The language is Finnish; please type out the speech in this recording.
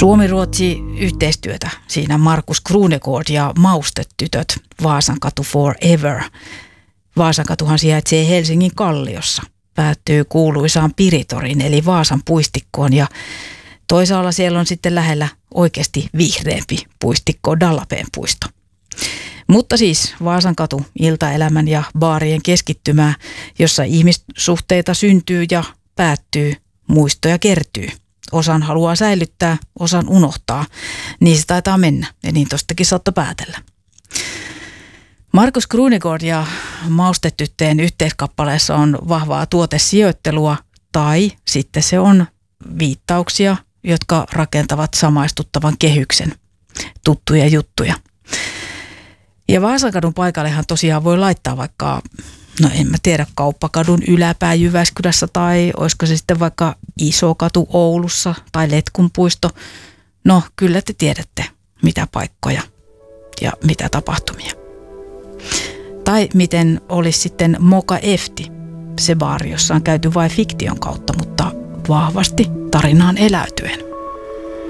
Suomi-Ruotsi-yhteistyötä siinä Markus Krunegård ja Maustetytöt, Vaasankatu Forever. Vaasankatuhan sijaitsee Helsingin Kalliossa, päättyy kuuluisaan Piritorin eli Vaasan puistikkoon ja toisaalla siellä on sitten lähellä oikeasti vihreämpi puistikko, Dallapeen puisto. Mutta siis Vaasankatu, iltaelämän ja baarien keskittymää, jossa ihmissuhteita syntyy ja päättyy, muistoja kertyy. Osan haluaa säilyttää, osan unohtaa. Niin se taitaa mennä ja niin tostakin saattaa päätellä. Markus Krunegård ja Maustetyttöjen yhteiskappaleessa on vahvaa tuotesijoittelua tai sitten se on viittauksia, jotka rakentavat samaistuttavan kehyksen. Tuttuja juttuja. Ja Vaasankadun paikallehan tosiaan voi laittaa vaikka, no en mä tiedä, Kauppakadun yläpää Jyväskylässä tai olisiko se sitten vaikka Isokatu Oulussa tai Letkunpuisto. No kyllä te tiedätte mitä paikkoja ja mitä tapahtumia. Tai miten olisi sitten Moka Efti, se baari, jossa on käyty vain fiktion kautta, mutta vahvasti tarinaan eläytyen.